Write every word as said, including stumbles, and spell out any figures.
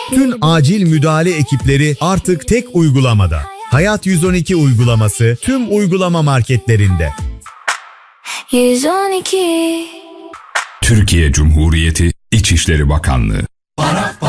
Bütün acil müdahale ekipleri artık tek uygulamada. Hayat yüz on iki uygulaması tüm uygulama marketlerinde. yüz on iki Türkiye Cumhuriyeti İçişleri Bakanlığı. Para, para.